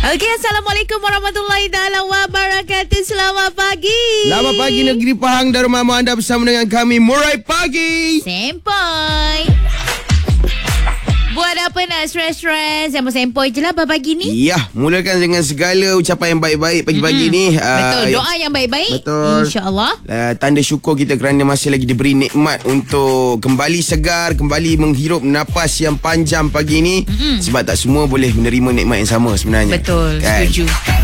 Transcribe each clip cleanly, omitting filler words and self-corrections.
Okey, Assalamualaikum warahmatullahi taala wabarakatuh. Selamat pagi. Selamat pagi Negeri Pahang dan rumah anda bersama dengan kami Murai Pagi. Sempoi. Buat apa nak stres-stres? Sempoi je lah pagi ni. Ya, mulakan dengan segala ucapan yang baik-baik pagi-pagi ni. Betul, doa yang baik-baik. Betul. InsyaAllah. Tanda syukur kita kerana masih lagi diberi nikmat untuk kembali segar, kembali menghirup napas yang panjang pagi ni. Sebab tak semua boleh menerima nikmat yang sama sebenarnya. Betul, kan? setuju.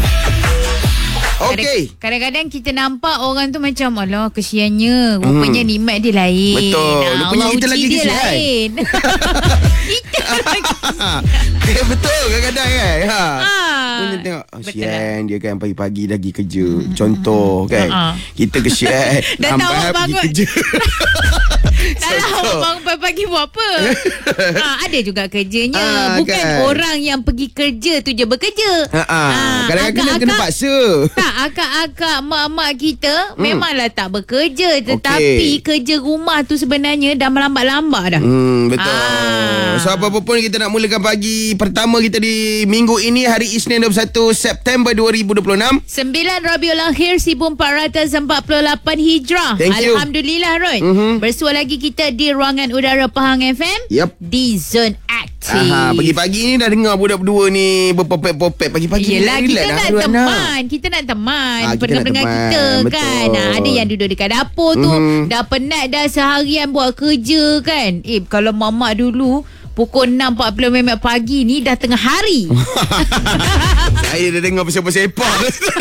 Okey. Kadang-kadang kita nampak orang tu macam alah kesiannya. Rupanya nikmat dia lain. Betul. Rupanya Allah kita uji lagi dia kesian. lain. Kita lagi kesian. Betul kadang-kadang kan. Punya tengok Betul dia kan pagi-pagi lagi kerja. Contoh kan. Kita kesian. Dah tahu pergi bangun. kerja. Tak tahu bangun pagi-pagi buat apa. Ada juga kerjanya. Bukan kan. orang yang pergi kerja tu je bekerja. Kadang-kadang kena paksa. Tak, akak-akak mak-mak kita memanglah tak bekerja, tetapi kerja rumah tu sebenarnya dah melambat-lambat dah. Betul. So apa-apa pun kita nak mulakan pagi pertama kita di minggu ini, hari Isnin 21 September 2026. 9 Rabiul Akhir 1448 Hijrah. Thank you. Alhamdulillah Ron. Bersua lagi kita di ruangan udara Pahang FM. Yep. Di Zone Aktif. Pagi-pagi ni dah dengar budak berdua ni berpopet-popet pagi-pagi. Yelah, ni. kita nak teman. Kita nak teman pendengar kita Betul. kan. Ada yang duduk dekat dapur tu dah penat dah seharian buat kerja kan. Kalau mamak dulu pukul 6.40 pagi ni dah tengah hari. Saya dah dengar pasal-pasal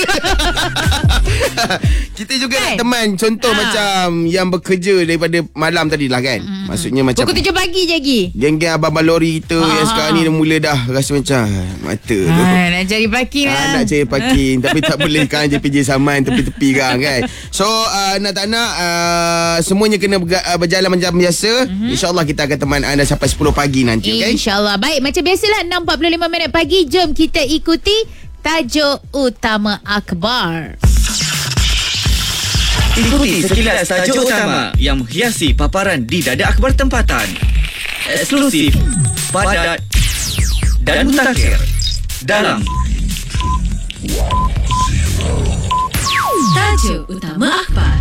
kita juga nak teman. Contoh macam yang bekerja daripada malam tadi lah kan. Maksudnya macam pukul 7 pagi je lagi. geng-geng abang-abang lori kita yang sekarang ni dah mula dah rasa macam mata tu. Nak cari parking lah. Nak cari parking tapi tak boleh kan JPJ Saman tepi-tepi kan. So nak tak nak semuanya kena berjalan macam biasa. InsyaAllah kita akan teman anda sampai 10 pagi nanti. Okay? InsyaAllah. Baik, macam biasalah 6.45 pagi. Jom kita ikuti tajuk utama akhbar. Ikuti sekilas tajuk utama yang menghiasi paparan di dada akhbar tempatan. Eksklusif, padat dan mutakhir dalam Tajuk utama akhbar.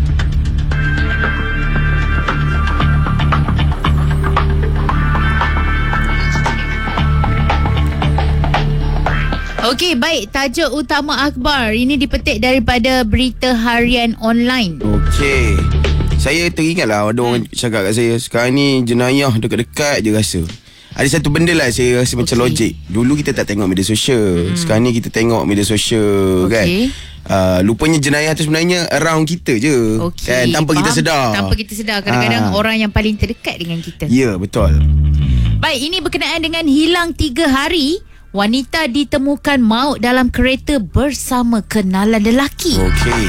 Okey, baik. Tajuk utama akhbar ini dipetik daripada berita harian online. Okey. Saya teringatlah ada orang cakap kat saya, sekarang ni jenayah dekat-dekat je rasa. Ada satu benda lah saya rasa macam logik. Dulu kita tak tengok media sosial. Sekarang ni kita tengok media sosial kan. Lupanya jenayah tu sebenarnya around kita je. Kan, tanpa kita sedar. Tanpa kita sedar. Kadang-kadang orang yang paling terdekat dengan kita. Ya, betul. Baik, ini berkenaan dengan hilang 3 hari. Wanita ditemukan maut dalam kereta bersama kenalan lelaki. Okey.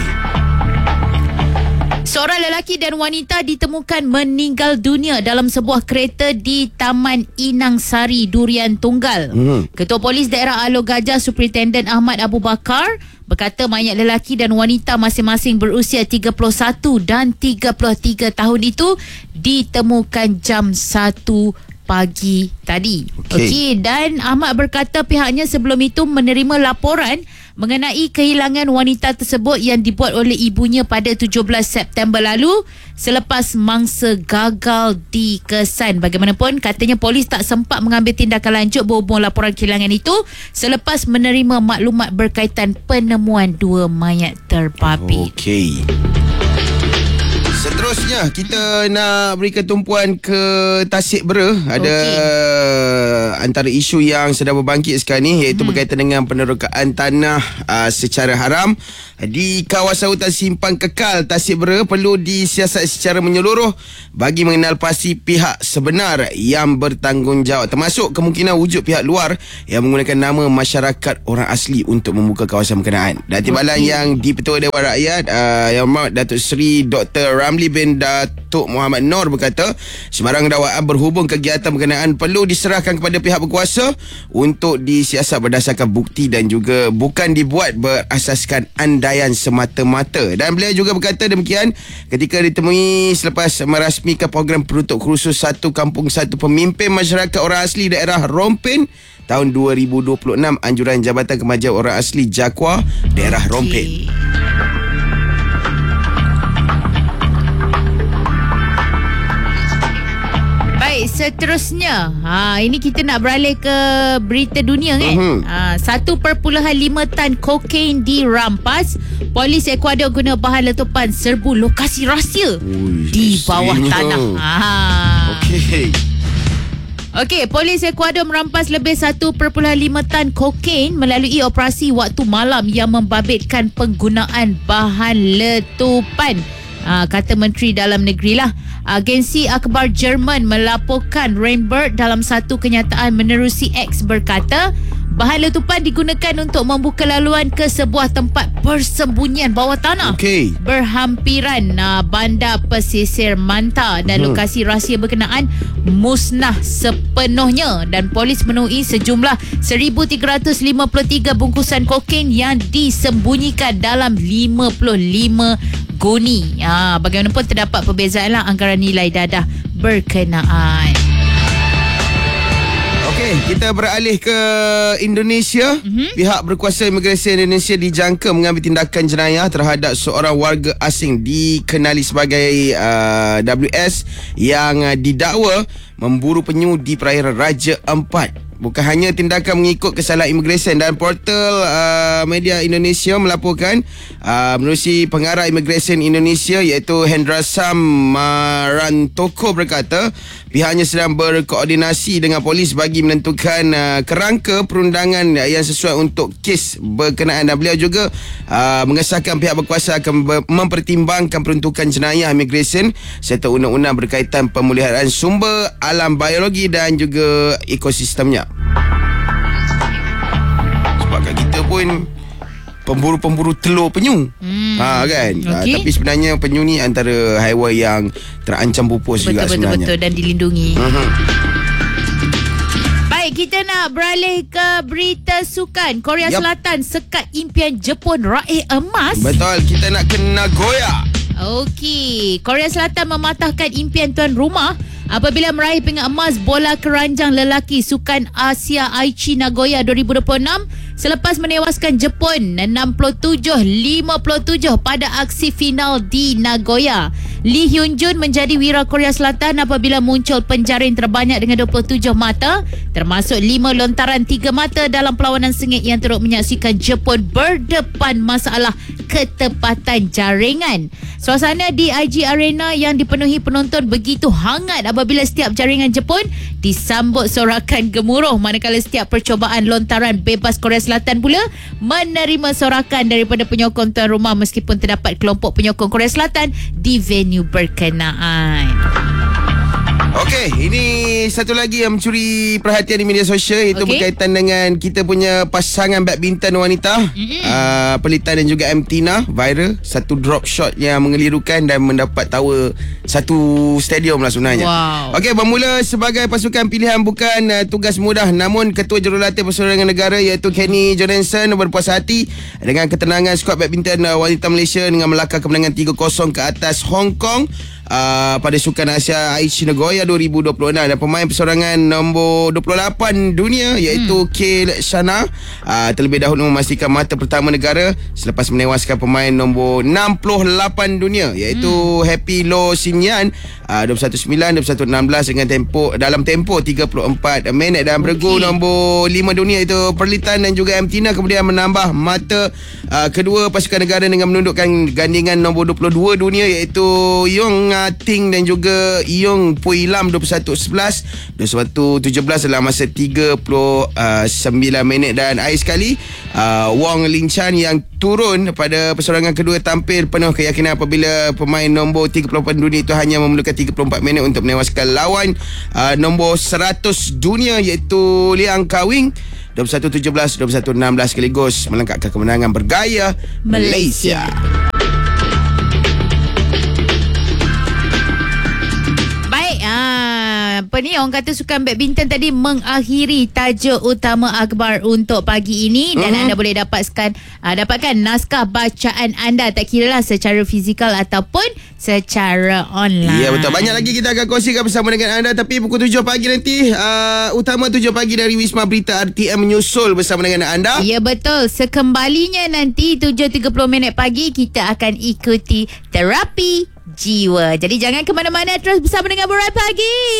Seorang lelaki dan wanita ditemukan meninggal dunia dalam sebuah kereta di Taman Inang Sari, Durian Tunggal. Ketua Polis Daerah Alor Gajah Superintendent Ahmad Abu Bakar berkata mayat lelaki dan wanita masing-masing berusia 31 dan 33 tahun itu ditemukan jam 1 pagi tadi. Okey, dan Ahmad berkata pihaknya sebelum itu menerima laporan mengenai kehilangan wanita tersebut yang dibuat oleh ibunya pada 17 September lalu selepas mangsa gagal dikesan. Bagaimanapun, katanya polis tak sempat mengambil tindakan lanjut berhubung laporan kehilangan itu selepas menerima maklumat berkaitan penemuan 2 mayat terbabi. Okey. Seterusnya kita nak berikan tumpuan ke Tasik Bera. Ada antara isu yang sedang berbangkit sekarang ni, iaitu berkaitan dengan penerokaan tanah secara haram di kawasan hutan simpan kekal Tasik Bera perlu disiasat secara menyeluruh bagi mengenal pasti pihak sebenar yang bertanggungjawab, termasuk kemungkinan wujud pihak luar yang menggunakan nama masyarakat orang asli untuk membuka kawasan berkenaan. Dan timbalan yang di Petua Dewan Rakyat Yang Amat Datuk Seri Dr. Ramli bin Datuk Muhammad Nor berkata, sebarang dakwaan berhubung kegiatan berkenaan perlu diserahkan kepada pihak berkuasa untuk disiasat berdasarkan bukti dan juga bukan dibuat berasaskan andaian semata-mata. Dan beliau juga berkata demikian ketika ditemui selepas merasmikan program peruntuk khusus Satu Kampung Satu Pemimpin Masyarakat Orang Asli Daerah Rompin tahun 2026, anjuran Jabatan Kemajuan Orang Asli Jakwa Daerah Rompin. Baik, seterusnya ini kita nak beralih ke berita dunia kan. 1.5 tan kokain dirampas. Polis Ecuador guna bahan letupan serbu lokasi rahsia di bawah tanah. Okey, polis Ecuador merampas lebih 1.5 tan kokain melalui operasi waktu malam yang membabitkan penggunaan bahan letupan. Kata Menteri Dalam Negeri lah. Agensi akhbar Jerman melaporkan Rainbird dalam satu kenyataan menerusi X berkata, bahan letupan digunakan untuk membuka laluan ke sebuah tempat persembunyian bawah tanah berhampiran bandar pesisir Manta, dan lokasi rahsia berkenaan musnah sepenuhnya, dan polis menemui sejumlah 1,353 bungkusan kokain yang disembunyikan dalam 55 goni. Bagaimanapun terdapat perbezaan lah antara nilai dadah berkenaan. Okey, kita beralih ke Indonesia. Pihak berkuasa imigresen Indonesia dijangka mengambil tindakan jenayah terhadap seorang warga asing dikenali sebagai WS yang didakwa memburu penyu di perairan Raja Ampat. Bukan hanya tindakan mengikut kesalahan imigresen, dan portal media Indonesia melaporkan menerusi pengarah imigresen Indonesia iaitu Hendra Sam Marantoko berkata pihaknya sedang berkoordinasi dengan polis bagi menentukan kerangka perundangan yang sesuai untuk kes berkenaan, dan beliau juga mengesahkan pihak berkuasa akan mempertimbangkan peruntukan jenayah imigresen serta undang-undang berkaitan pemeliharaan sumber alam biologi dan juga ekosistemnya. Sebab kat kita pun pemburu-pemburu telur penyu. Kan? Okay. Tapi sebenarnya penyu ni antara haiwan yang terancam pupus juga sebenarnya. Betul dan dilindungi. Baik, kita nak beralih ke berita sukan. Korea Selatan sekat impian Jepun raih emas. Betul, kita nak ke Nagoya. Okey, Korea Selatan mematahkan impian tuan rumah apabila meraih pingat emas bola keranjang lelaki Sukan Asia Aichi Nagoya 2026 selepas menewaskan Jepun 67-57 pada aksi final di Nagoya. Lee Hyun Jun menjadi wira Korea Selatan apabila muncul penjaring terbanyak dengan 27 mata, termasuk 5 lontaran 3 mata dalam perlawanan sengit yang turut menyaksikan Jepun berdepan masalah ketepatan jaringan. Suasana di IG Arena yang dipenuhi penonton begitu hangat apabila setiap jaringan Jepun disambut sorakan gemuruh, manakala setiap percubaan lontaran bebas Korea Selatan pula menerima sorakan daripada penyokong tuan rumah, meskipun terdapat kelompok penyokong Korea Selatan di venue berkenaan. Okey, ini satu lagi yang mencuri perhatian di media sosial, iaitu berkaitan dengan kita punya pasangan badminton wanita, Pelitan dan juga Tina. Viral satu drop shot yang mengelirukan dan mendapat tawa satu stadium lah sebenarnya. Okey, bermula sebagai pasukan pilihan bukan tugas mudah, namun Ketua Jurulatih Perseorangan Negara iaitu Kenny Johnson berpuas hati dengan ketenangan skuad badminton wanita Malaysia dengan melakar kemenangan 3-0 ke atas Hong Kong pada Sukan Asia Aichi Nagoya 2026, dan pemain perseorangan nombor 28 dunia iaitu Kay Shana terlebih dahulu memastikan mata pertama negara selepas menewaskan pemain nombor 68 dunia iaitu Happy Lo Sin Yan 21-9, 21-16 dengan dalam tempo 34 minit, dan bergu nombor 5 dunia iaitu Perlitan dan juga Tina kemudian menambah mata kedua pasukan negara dengan menundukkan gandingan nombor 22 dunia iaitu Yong Ting dan juga Yong Pui Lam 21-11, 21-17 dalam masa 39 minit, dan akhir sekali Wong Ling Chan yang turun pada perseorangan kedua tampil penuh keyakinan apabila pemain nombor 38 dunia itu hanya memerlukan 34 minit untuk menewaskan lawan nombor 100 dunia iaitu Liang Kawing 21-17, 21-16 sekaligus melengkapkan kemenangan bergaya Malaysia. orang kata sukan badminton tadi mengakhiri tajuk utama akhbar untuk pagi ini dan anda boleh dapatkan naskah bacaan anda, tak kiralah secara fizikal ataupun secara online. Ya, betul. Banyak lagi kita akan kongsikan bersama dengan anda, tapi pukul 7 pagi nanti utama 7 pagi dari Wisma Berita RTM menyusul bersama dengan anda. Ya, betul. Sekembalinya nanti 7.30 pagi kita akan ikuti terapi jiwa. Jadi jangan ke mana-mana, terus bersama dengan Borak Pagi.